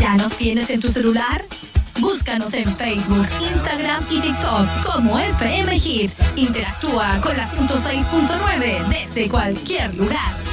¿Ya nos tienes en tu celular? Búscanos en Facebook, Instagram y TikTok como FM Hit. Interactúa con la 106.9 desde cualquier lugar.